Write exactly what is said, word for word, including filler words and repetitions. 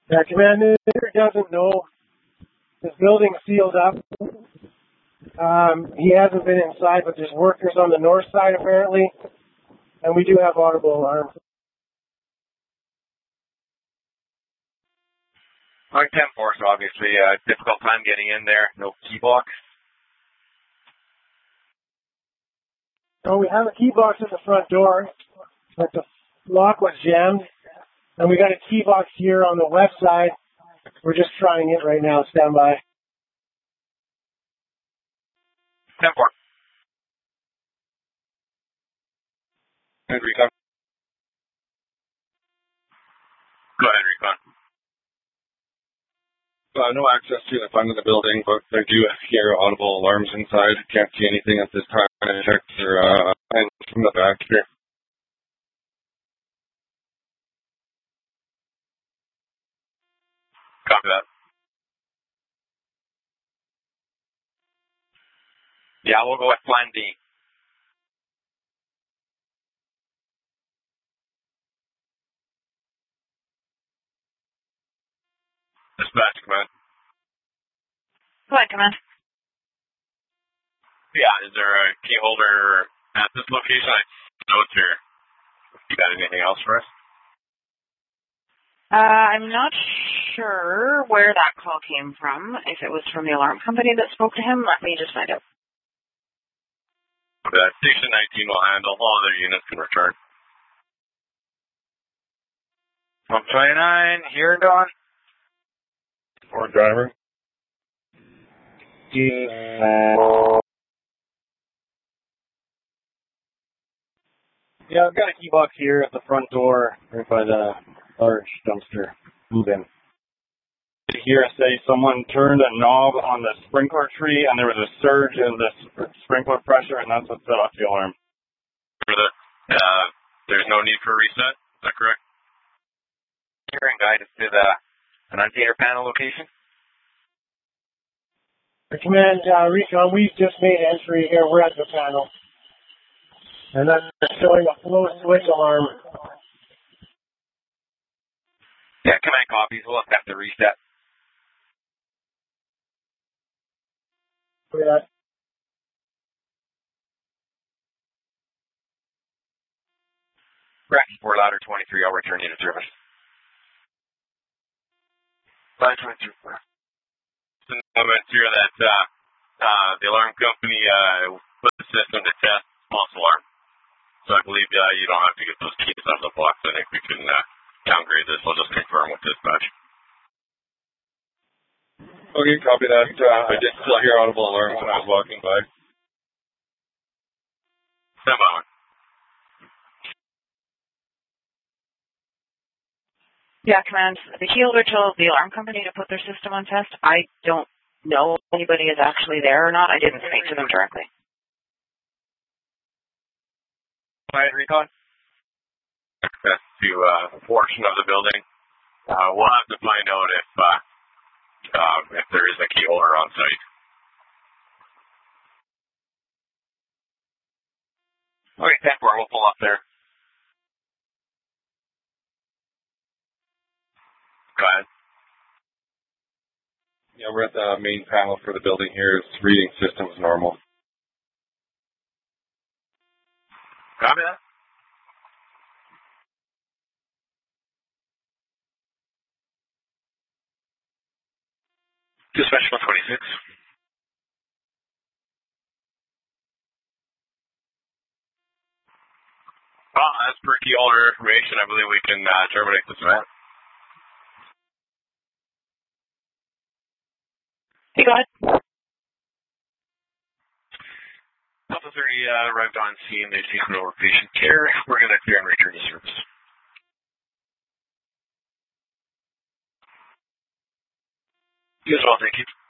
Yeah, Commander doesn't know. His building's sealed up. Um, he hasn't been inside, but there's workers on the north side apparently, and we do have audible alarms. Like ten four, so obviously a uh, difficult time getting in there. No key box. So we have a key box at the front door, but the lock was jammed, and we got a key box here on the west side. We're just trying it right now. Stand by. ten four. And recon. Go ahead, recon. Uh, no access to the front of the building, but I do hear audible alarms inside. Can't see anything at this time. I checked their uh, lines from the back here. Copy that. Yeah, we'll go with plan D. Dispatch, command. Go ahead, command. Yeah, is there a key holder at this location? I know it's here. You got anything else for us? Uh, I'm not sure where that call came from. If it was from the alarm company that spoke to him, let me just find out. Uh, Station nineteen will handle. All other units can return. one twenty-nine, here and on. Or driver. Yeah, I've got a key box here at the front door, right by the large dumpster. Move in. To hear us say someone turned a knob on the sprinkler tree and there was a surge in the sp- sprinkler pressure, and that's what set off the alarm. For the, uh, there's no need for a reset. Is that correct? Hearing guidance to the annunciator panel location. Command, uh, Recon, we've just made entry here. We're at the panel. And that's showing a flow switch alarm. Yeah, command copies. We'll have to reset. Yeah. Rack support ladder twenty-three. I'll return you to service. Ladder twenty-three. Some comments here that uh, uh, the alarm company uh, put the system to test false alarm. So I believe uh, you don't have to get those keys out of the box. I think we can uh, downgrade this. I'll just confirm with dispatch. Okay, copy that. Uh, I did still hear audible alarms when I was walking by. Stand by. Yeah, command. The key holder told the alarm company to put their system on test. I don't know if anybody is actually there or not. I didn't speak to them directly. Quiet recon. Access to uh, a portion of the building. Uh, we'll have to find out if uh, um, if there is a key holder on site. Okay, ten four, we'll pull up there. Go ahead. Yeah, we're at the main panel for the building here. It's reading systems normal. Copy that. Dispatch one twenty-six. Well, as per key holder information, I believe we can uh, terminate this event. Hey, go ahead. Alpha thirty uh, arrived on scene. They've taken over patient care. We're going to clear and return to service. You as well, thank you.